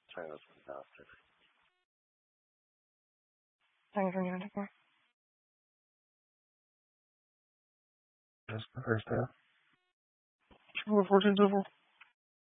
China's fantastic. Thanks for giving it for. Just the first half. We're 14-4.